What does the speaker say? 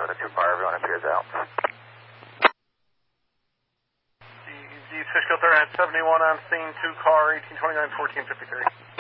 the 2 car, everyone appears out. The Fishkill 3 at 71 on scene, 2 car, 1829, 1453.